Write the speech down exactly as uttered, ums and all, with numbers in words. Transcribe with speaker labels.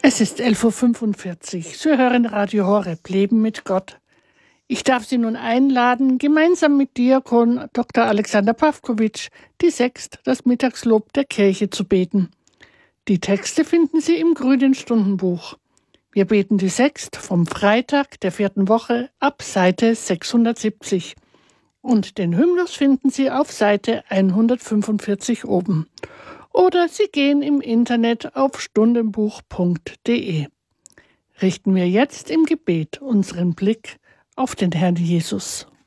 Speaker 1: Es ist elf Uhr fünfundvierzig. Sie hören Radio Horeb, Leben mit Gott. Ich darf Sie nun einladen, gemeinsam mit Diakon Doktor Alexander Pawkowitsch die Sext, das Mittagslob der Kirche, zu beten. Die Texte finden Sie im Grünen Stundenbuch. Wir beten die Sext vom Freitag der vierten Woche ab Seite sechshundertsiebzig. Und den Hymnus finden Sie auf Seite hundertfünfundvierzig oben. Oder Sie gehen im Internet auf stundenbuch punkt de. Richten wir jetzt im Gebet unseren Blick auf den Herrn Jesus.